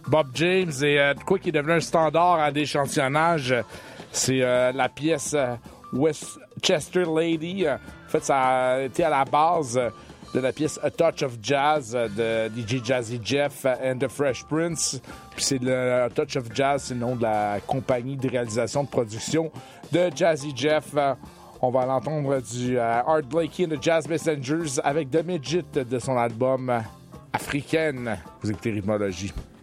Bob James et de quoi qui est devenu un standard à d'échantillonnage. C'est la pièce Westchester Lady. En fait, ça a été à la base de la pièce A Touch of Jazz de DJ Jazzy Jeff and the Fresh Prince. Puis c'est le A Touch of Jazz, c'est le nom de la compagnie de réalisation de production de Jazzy Jeff. On va l'entendre du Art Blakey and the Jazz Messengers avec The Midget de son album Africaine. Vous écoutez Rhythmologie.